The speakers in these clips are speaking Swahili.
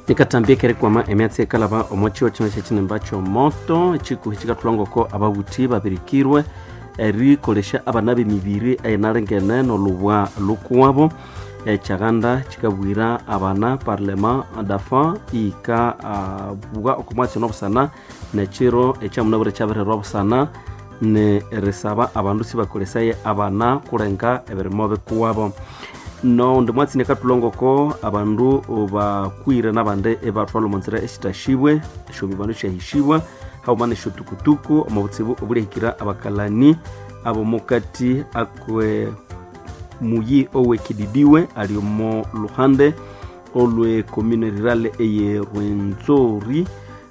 Nikatambia kere kwama emyatse kalaba omochiwa chino chechinembacho moto chiku hichika tulongoko ababuti babirikirwe erikolesha abana b'emibiri enarengene nolubwa lukuwabo chaganda chikabwira abana parlement dafa ika buga okumwatsi nobusana nechiro echamunabure chabererwa obusana ne resaba abandu sibakolesaye abana kurenga eberimobe kuwabo no ndimwatsi nekatulongoko abandu bakwire nabande ebatwalo monzera esitashibwe shomi bandu shahishibwa haumane shotukutuku omubutsibu obulehikira abakalani abo mukati akwe muyi owe kididiwe aliomo luhande olwe commune rurale eye Rwenzori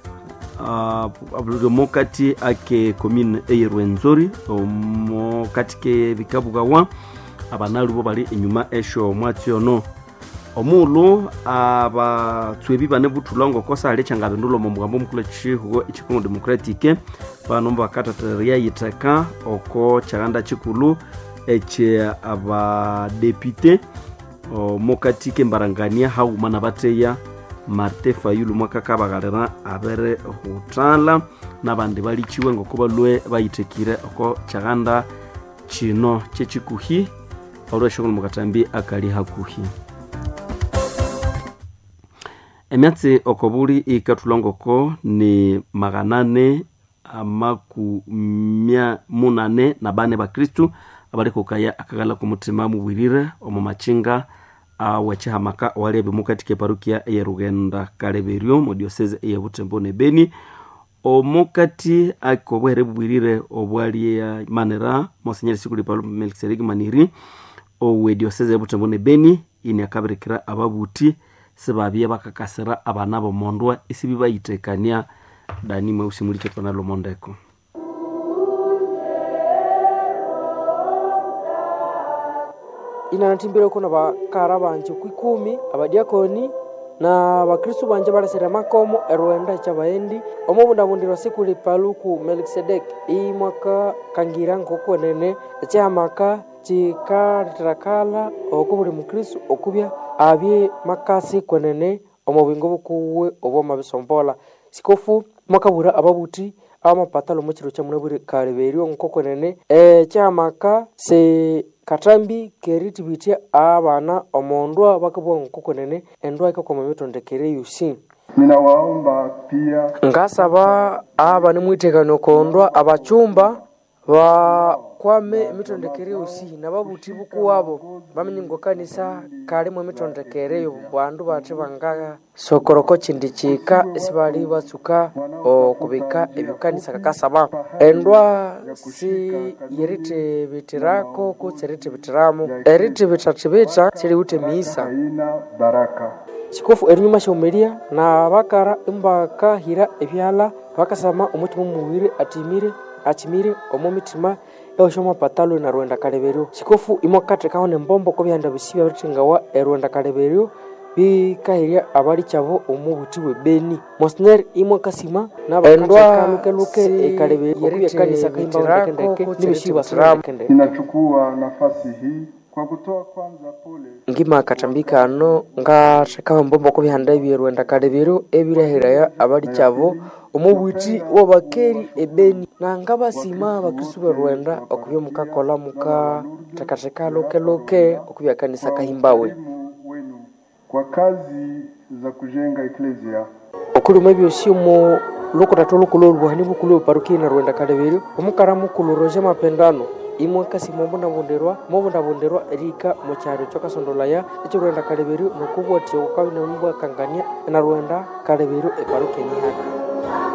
mokati ake commune eye Rwenzori mokati ke bikabugawa abanalu bo bali enyuma esho mwatsi ono omulu abatswebi bane butulongo kosa alecanga bendulo mugambo mukule chihugo ichikongo democratique banomba bakatateria yitaka oko chaganda chikulu eche aba député mokati ke mbarangania haumana bateya Martin Fayulu mwaka kabagalera abere hutala nabandi balichiwe ngokuba lwe bayitekire oko chaganda chino chechikuhi olweshongolo mukatambi akali hakuhi emyatsi okobuli ikatulongoko ni maganane amakumya munane na bane ba Kristu abali kukaya akagala kumutima mubwirire omumachinga awechihamaka walebe mukati ke parukia ya Rugenda Kaleberio mu diocese ya Butembo ne Beni omukati akobwere bubwirire obwali ya manera Monseigneur Sikuli Paulo Melkisedeki Maniri owe diocese ya Butembo ne Beni ini akaberekera ababuti sebabiye bakakasira abana bo mondwa isibiba yitekania dani mausimulike tona lo mondeko inantimbire kuna bakara banje ku 10 abadiakoni na bakristo banje barasera makomo erwenda chabaendi omubundabundiro Sikuli Paluku Melkisedeki imwaka kangira nkoko nene cyamaka chikarakala okubuli mukristo okubya abye makasi kwenene omubingo bukuwe oboma bisombola sikofu makabura ababuti amapatalo muchiro chamunabure Kaleberio nkoko nene cyamaka se katambi keriti bitia abana omondwa bakabwa nkoko nene endwa ikakoma mitondekere yusi ninawaomba pia ngasaba abana mwitekano kondwa abachumba ba kwame mitondekere usi nababuti bukuwabo bamenyingo kanisa kale mu mitondekere yo bandu bace bangaga sokoroko chindikika isibali batsuka okubika ebikanisa kakasaba endwa si yerite bitirako kutserite bitiramu erite bitatibita sili ute misa baraka sikofu erinyuma shomeria na bakara imbaka hira ebyala bakasama umutima muwire achimire omumitima yoshoma patalo na Rwenda Kaleberio sikofu imokate kaone mbombo ko byanda bisiba bitingawa Rwenda Kaleberio bikahiria abali chavo omubuti we Beni Monseigneur imokasima nabakandwa luke Kaleberio kanisa kaimba ndeke nibishiba salamu inachukua nafasi hii kwa kutoa kwanza pole ngima katambika ano ngashaka mbombo ko byanda Rwenda Kaleberio ebirahiraya abali chavo omubuti wabakeri ebeni na ngabasima bakristo ba Rwanda okubyo mukakola muka takataka loke okubya kanisa kahimbawe kwa kazi za kujenga eklesia okulu mebyo simo loko tatolo buhani bukulo parukia na Rwenda Kaleberio omukaramu kuluroje mapendano imwaka simombo bonderwa erika mochari choka sondolaya echo Rwenda Kaleberio nokubwati okabina mbwa kangania na Rwenda Kaleberio eparukia ni haka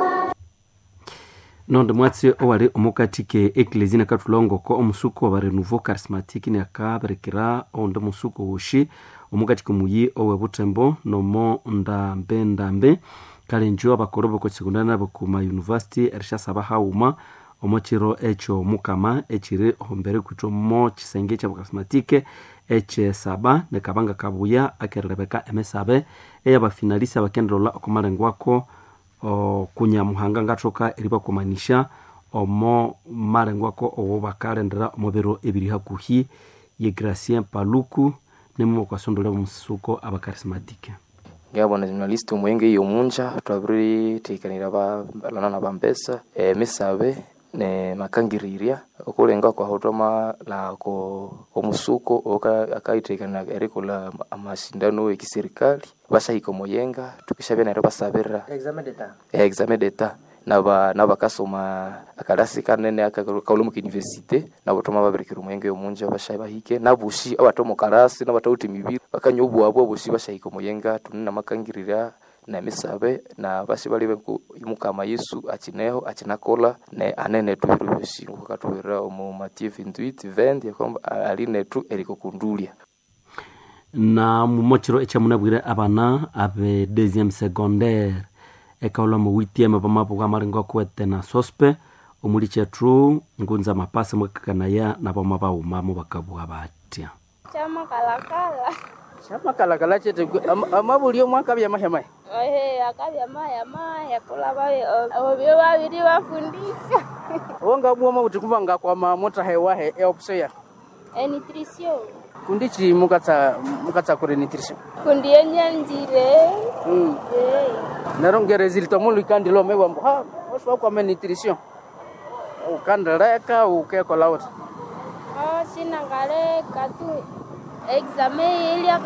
nonde mwatsi owali omukati ke eklezina katulongo ko omusuko wa renouveau charismatique ne akaberekera onde musuko woshi omukati ko muyi owe Butembo nomo ndambe kalenjo abakorobo ko sekondana ku ma university erishasaba hauma omochiro echo mukama echire hombere kutomo chisenge cha charismatique eche saba ne kabanga kabuya akerebeka emesabe eyaba finalista bakendola okomalengwako kunyamuhanga ngatoka eriba kumanisha omo marengwako owo bakalendera omubero ebiri hakuhi ye Gracien Paluku nemu kwa sondole musuko abakarismatike ngabona journalist umwenge iyo munja twabiri tekanira balana na bambesa misabe ne makangiriria okulenga kwa hotoma la ko omusuko akaitekana erikola amashindano ekiserikali bashayiko moyenga tukishabya nero basabira examen d'etat nabakasoma akalasi kanene akaulumu universite nabotoma babirikira umwenge yo munja bashabahike nabushi abatomo karasi nabatauti mibiri bakanyobu abo bushi bashayiko moyenga tunina makangirira na misabe na basi balibe imukama Yesu achineho achinakola ne anene tubirubishi ukatubira mu Matthieu 28:20 yakomba aline tu eriko kundulia na mumochiro echamunabwire abana abe deuxième secondaire ekaula mu 8e bamapo kwa maringo kwete na sospe omuli chetru ngunza mapasa mwakana ya na bamaba umamo bakabwa batya Chama kalakala chete amabulio mwaka bya mahema. Akabya mahema kula bawe obyo babiri bafundisha. Wonga bwoma utikubanga kwa mota hewa opsoya. Nutrition. Kundichi mukatsa kure nutrition. Kundi enyanjire. Naronge resulta mulu kandilo mewa ha oswa kwa nutrition. Ukandaleka ukekola wote. Sina ngale katu examen ilia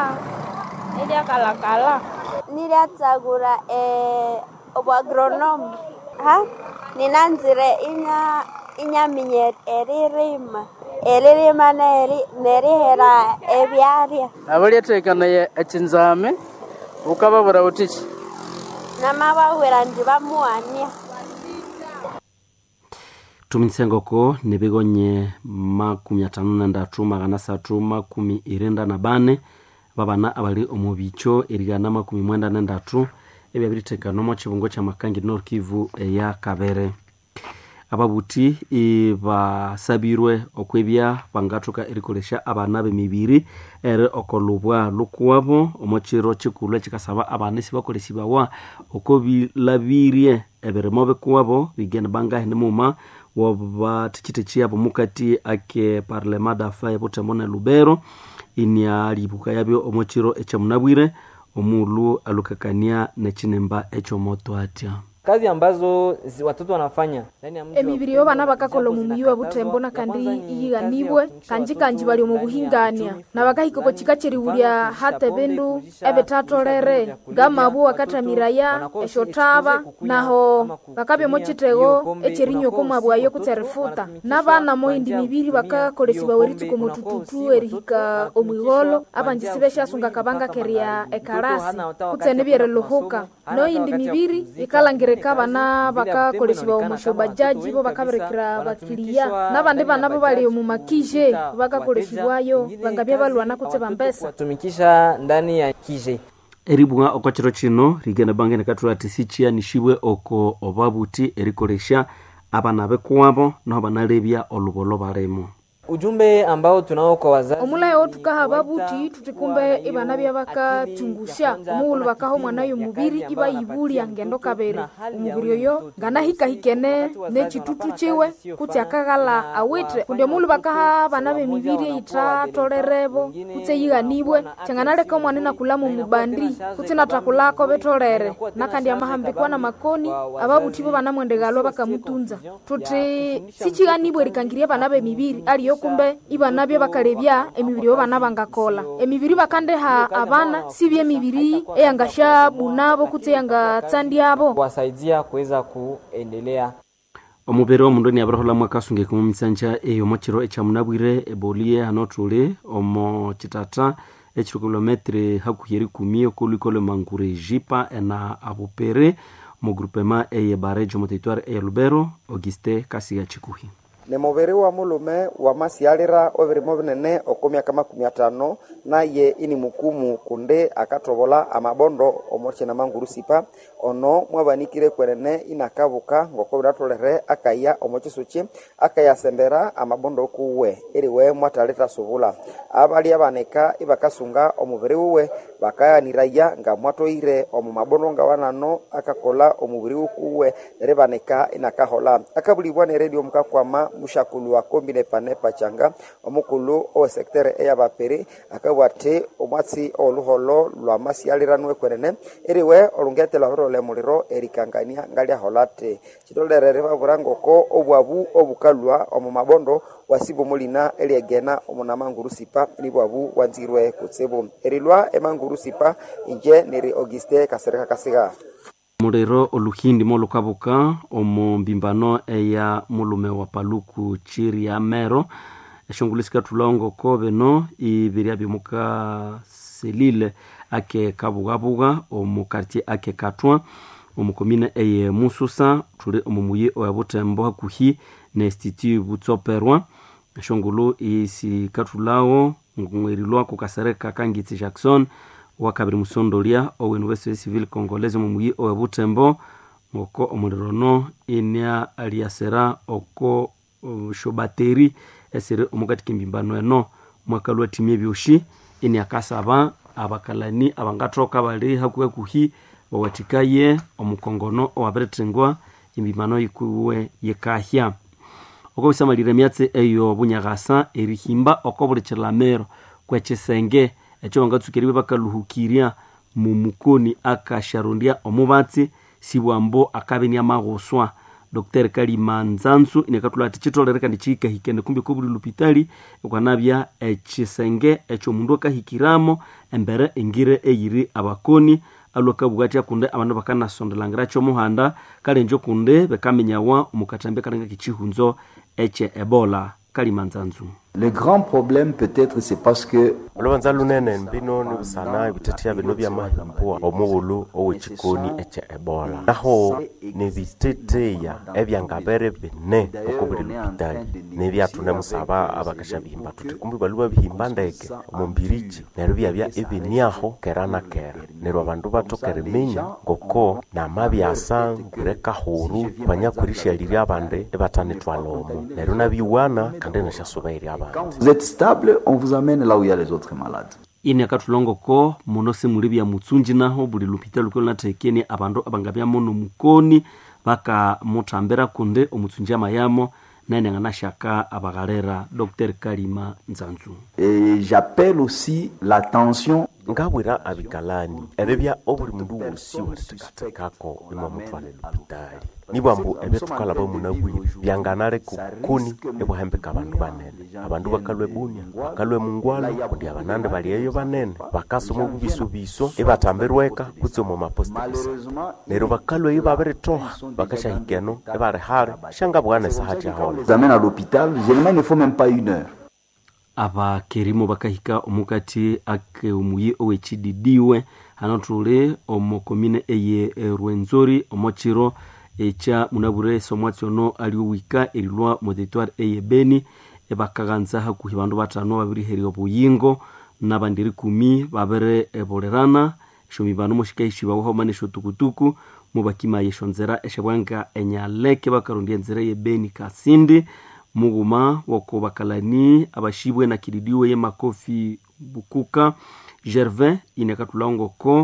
kala niliatsagura obagronome ninanzire inya minye eririma nerihera ebyarya abalyetekana echinzame ukababura utichi namabahwera ndibamuania tumisengoko nebegonye 53 magana 324 babana abali omubicho erigana 93 ebyabiritekana mu kibungo kya Makangi North Kivu ya Kabere ababuti basabirwe okwebya bangatuka erikolesha abana b'emibiri ere okolubwa lukwabo omochiro chikulu chikasaba abanesi bakolesibawa okobilabirie eberemo bekwabo bigenda bangahe nemuma wabatikitichia bomukati ake parlement d'affaires botemona Lubero inya libuka yabyo omochiro echamunabwire omulu alukakania nechinemba echomoto atya kazi ambazo watoto wanafanya emibiri yo bana bakakolo mu muyi wa Butembo na kandi iyiganibwe kanji bali mu buhingania na bakahikoko chikacheriwulya hata bendu ebetatolere gamabu wakatamiraya eshotaba naho bakabye mu kitego echerinyo ko mabwayo kuterefuta nabana mo indi mibiri bakakolesiba weriti ko mutututu erihika omwigolo abanjisi beshasunga kabanga keria ekarasi kutsene byere luhuka no indi mibiri ikalangire kabana bakakolesiba omusho bajaji bo bakaberekera bakilia nabande bana bo bali mu makije bakakolesibwayo bangabye balwana kutseba mpesa tumikisha ndani ya kije eribunga okwachiro chino rigenda bangene katula tisichia nishibwe oko obabuti erikolesha abana bekwabo no banalebya olubolo baremo ujumbe ambao tunao kwa wazazi omulaye otukaha babuti tutikumbe ibana byabaka chungusha omulu bakaho mwana yo mubiri iba yibuli angendo kabere umubiri yo ngana hikene nechitutu chiwe kuti akagala awitre kunde omulu bakaha bana be mibiri ita tolerebo kutse yiganibwe changanale ka mwana na kulamu mubandi kuti natakulako betolere nakandi amahambi kwa na makoni ababuti bo bana mwendegalo bakamutunza tuti sichiganibwe rikangirie bana be mibiri aliyo kumbe ibana byo bakalebya emibiri yo bana bangakola emibiri bakande ha abana sibye emibiri eyangasha bunabo kutse yanga tsandi abo wasaidia kuweza kuendelea omubere omundu ni abrahola mwakasunge ku misanja eyo mochiro echamunabwire ebolie hanotule omo chitata kilometre hakuyeri 10 okulikole mangure jipa na abupere mu groupement eye barejo mu territoire e Lubero Auguste Kasiga Chikuhi ne mubiri wa mulume wa masialira obirimo binene okomya kama 15 naye ini mukumu kunde akatobola amabondo omorchena manguru sipa ono mwabanikire kwerene inakabuka ngoko biratolere akaya omochisuchi akaya sembera amabondo kuwe eriwe mwataleta subula abali abaneka ibakasunga omubiri we bakayaniraya nga mwatoire omumabondo ngawanano akakola omubiri kuwe erebaneka inakahola akabulibwa ne radio mukakwama mushakulu wa kombine pane pachanga omukulu o secteur eya bapere akabwate omwatsi oluholo lwa masialiranwe kwenene eriwe olungete lwa le muliro erikangania ngalia holate chitolere babura ngoko obwabu obukalwa omu mabondo wasibo mulina eliegena omunamanguru sipa ni bwabu wanzirwe kutsebo erilwa emanguru sipa inje neri Auguste Kasereka Kasiga muliro oluhindi molukabuka omu mbimbano eya mulume wa paluku chiri ya mero eshongulisika tulongo kobeno ibiria bimuka selile ake kabugabuga omu quartier ake katwa omu komine eye mususa tuli omu muyi oya butembo hakuhi na institut butsoperwa eshongulu isi katulawo ngwerilwa kukasereka Kangitsi Jackson wakabiri musondolia o University Civil Congolaise mu muyi oya butembo ngoko omurirono inia aliasera oko shobateri esere omukati kimbimbano eno mwaka lwa timye byoshi ini akasaba abakalani abangatoka bali hakuwe kuhi wawatikaye omukongono owaberetengwa imbimbano ikuwe yekahya oko bisamalire myatse eyo bunyagasa erihimba oko bulichilamero kwechesenge echo bangatsukiriwe bakaluhukiria mu mukoni akasharundia omubatsi sibwambo akabeni amagoswa Dr. Kalima Nzanzu inekatula tichitolere ndichika hikende kumbi kubuli lupitali kwanabya echisenge echo mundu akahikiramo embere engire eyiri abakoni aloka bugati akunde abantu bakana sondelangira cyo muhanda kalenjo kunde bekamenyawa umukatambe kalanga kichihunzo eche Ebola. Kalima Nzanzu. Le grand problème peut-être c'est parce que olobanza lunene mbino ni busana ibitetia bino bya mahimbo omuhulu owechikoni eche Ebola naho ne biteteya ebyangabere bine okubiri lupitali ne byatune musaba abakashabihimba tuti baluba bihimba ndeke omumbiriki nero byabya ebiniaho kerana kera nero abantu batokere menya goko na mabyasa kureka huru banyakurisha liri abande ebatane twalomo nero nabiwana kandi nashasubairi quand vous êtes stable, on vous amène là où il y a les autres malades. Ini akatulongo ko munose mulibya mutsunji naho buli lupita luko natekeni abandu abangabya mono mukoni baka mutambera kunde omutsunji amayamo nene ngana shaka abagalera Dr. Kalima Nzanzu. Et j'appelle aussi l'attention ngabwira abikalani erebya obuli mundu wosi watikatakako ima mutwale lupitali nibambu ebetukala ba munabwi byanganare kukuni ebuhembeka abantu banene abantu bakalwe bunya bakalwe mungwalo kundi abanande baliyeyo banene bakasoma bubisubiso ebatamberweka kutsomo maposta nero bakalwe ibabere toha bakashahikeno ebare hare shanga bwana sahati aho zamena à l'hôpital généralement il ne faut même pas 1 heure. Aba kerimo bakahika omukati ake umuyi owechididiwe hanotule omokomine eye Rwenzori omochiro echa munabure somwatsiono aliwika erilwa mu territoire eye Beni ebakaganza hakuhi bandu batano babiri heri obuyingo nabandiri 10 babere ebolerana shomi banu mushikaishi baho manisho tukutuku mubakima yeshonzera eshebwanga enyaleke bakarundi enzera ye Beni Kasindi muguma wako bakalani abashibwe na kiridiwe ye makofi bukuka Gervin inekatulongo ko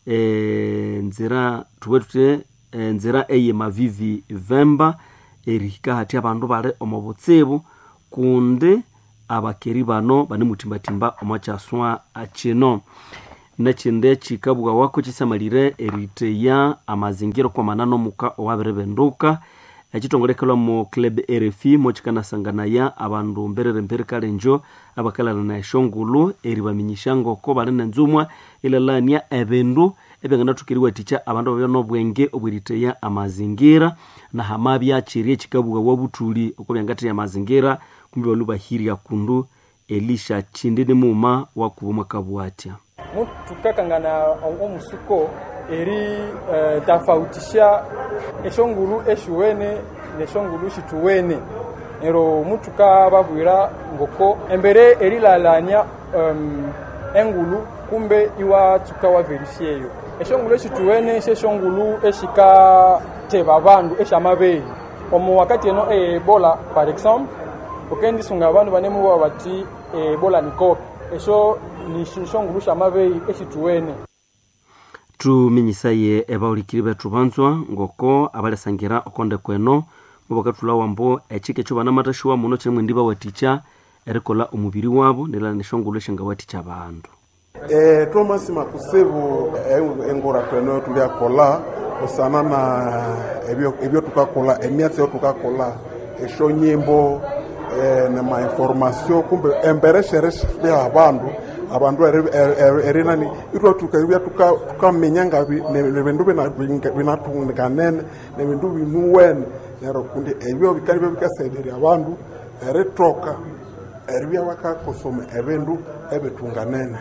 nzira tuwetute nzira eye mavivi vemba erika hati abandu bare omobotsebo kunde abakeri bano bani mutimbatimba omachaswa acheno nachinde chikabuga wako chisamalire eriteya amazingiro kwa manano muka owaberebenduka echitongolekelo mu club RFI mochikana sangana ya abandu mberere mbere kalenjo abakalana na shongulu eribaminyishango ko barene nzumwa ilalania ebendu ebengana tukiriwa ticha abandu babyo bwenge obwiriteya amazingira na hamabya chirie chikabuga wabutuli okubyangati ya mazingira kumbi baluba hiri ya kundu Elisha Chindini muma wakubuma kabwatia mutu kakangana omusuko eri tafautisha eshongulu eshuwene neshongulu shituwene ero mutuka babwira ngoko embere eri lalanya engulu kumbe iwa tukawa verifieyo eshongulu shituwene sheshongulu eshika teba bandu eshamabeyi omu wakati eno Ebola par exemple okendi sunga bandu banemu babati Ebola nikope esho ni shongulu shamabeyi eshituwene tuminyisaye ebaulikiri betu banzwa ngoko abalesangira okonde kweno mubakatula wambo echike cyo bana matashuwa muno cyemwe ndiba waticha erikola umubiri wabo nela nishongulu shinga waticha abantu Thomas Makusevu engora kweno tulia kola osana na ebyo tukakola emiatse tukakola esho nyimbo na ma information kumbe embereshereshe ya abantu erinani itwa tukabya tukamenyanga nebindu binatunganene nebindu binuwen nero kundi ebyo bikali bikasederi abantu eretoka eribya bakakosoma ebindu ebitunganene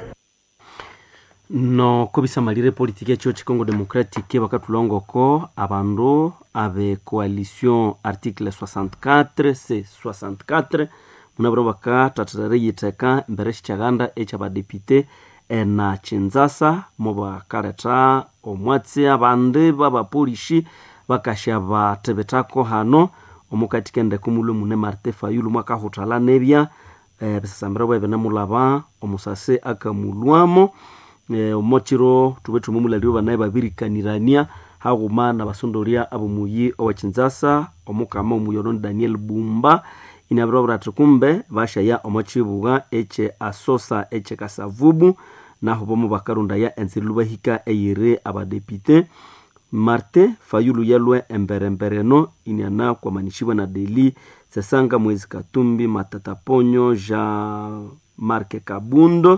no kobisamalire politiki ya Congo Democratique bakatulongoko abandu ave coalition article 64 c 64 munabro bakatatare yiteka mbere shaganda echaba depute na Chinzasa moba kareta omwatsi abande baba polishi bakashaba tebetako hano omukatikende kumulu mune Marte Fayulu mwaka hotala nebya besasambira bwe benamulaba omusase akamulwamo omochiro tubetu mumulaliwa banaye babirikanirania haguma na basondoria abumuyi owa Chinzasa omukama omuyoron Daniel Bumba inabra kumbe bashaya omochibuga eche asosa eche kasavubu naho bomu bakarunda ya enzirulubahika eyire abadepite Marte Fayulu yalwe emberembereno inyana kwa manishiwa na Deli Sesanga Mwezi Katumbi Matata Ponyo Jean Marc Kabundo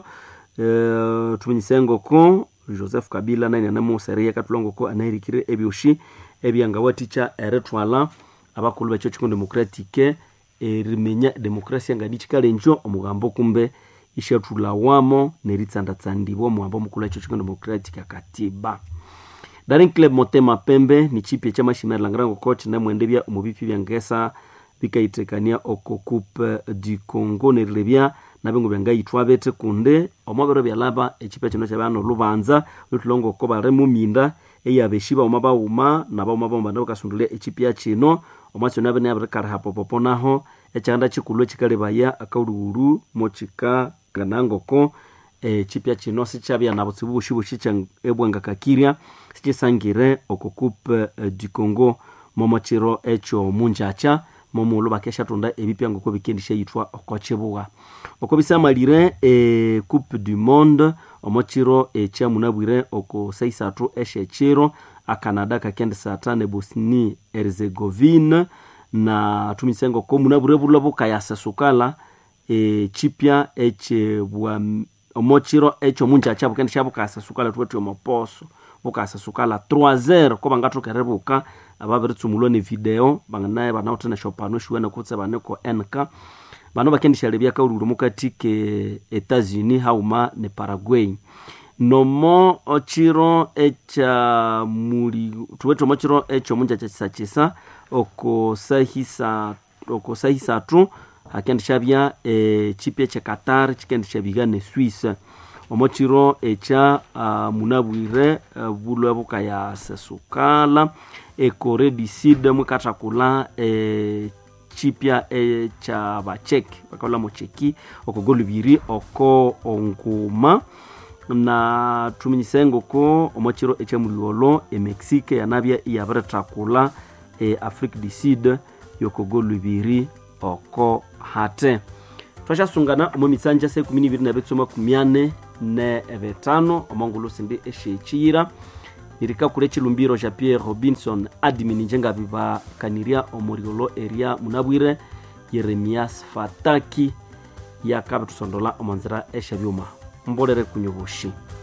tuminyisengo ko Joseph Kabila na inyana museria katulongo ko anahirikire ebyoshi ebyanga waticha eretwala abakulu ba Congo Democratique rimenya demokrasia ngadichikale njo omugambo kumbe ishatulawamo neritsandatsandibo muambo mukulu wa Congo Democratique katiba Daring Club Motema Pembe ni chipye chama shimera langrango coach na mwendebya umubipi byangesa bikaitekania oko coupe du Congo nerilebya nabingo byangayitwa bete kunde omwabero byalaba echipye chino cyabano lubanza lutulongo ko baremu minda eyabeshiba omabawuma nabawumabomba nabo kasundulia echipye chino omwacho nabene abrekara hapo poponaho echanda chikulo chikalebaya akauluru mochika ganangoko chipya chino sichabya nabo tsibushi bushicha ebwanga kakiria sichisangire oko coupe du Congo momochiro echo munjacha momulo bakesha tunda ebipyango ko bikendisha yitwa okochebuga oko bisamalire coupe du monde omochiro echa munabwire oko 6 eshechiro akanada kakende satane Bosnie Herzegovine na tumisengo ko munabwire bulobo kayasa sukala chipya eche bwa omochiro echo munjacha bukendisha bukasa sukala twetwe moposo bukasa sukala 3-0 ko bangato kerebuka ababeritsumulo ne video banganaye banautena shopano shwena kutse baneko NK bano bakendisha lebya ka ururu mukatike Etats-Unis hauma ne Paraguay nomo ochiro echa muri tuweto mochiro echo munjacha chisa oko sahisa tu akendisha bya chipye cha Qatar chikendisha bigane Swiss omochiro echa munabwire bulwa bukaya sesukala Corée du Sud mukatakula chipya cha bachek bakola mocheki okogolubiri oko onguma na tuminyisengo ko omochiro echa mulolo Mexique yanabya yabretakula Afrique du Sud yokogolubiri oko hate twashasungana omumitsanja se 12 na betsoma kumyane ne evetano omongolo sindi eshechira nirika kule chilumbiro ja Pierre Robinson admin njenga biba kaniria omoriolo area munabwire Yeremias Fataki yakabe tusondola omanzira eshabyuma mbolere kunyoboshi